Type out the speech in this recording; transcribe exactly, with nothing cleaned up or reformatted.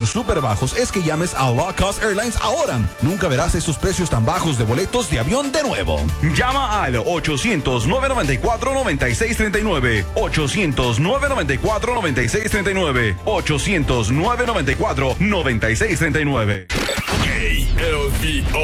súper bajos es que llames a Low Cost Airlines ahora. Nunca verás esos precios tan bajos de boletos de avión de nuevo. Llama al ochocientos, nueve noventa y cuatro, noventa y seis treinta y nueve. ochocientos, nueve noventa y cuatro, noventa y seis treinta y nueve. ochocientos, nueve noventa y cuatro, noventa y seis treinta y nueve. K L V O.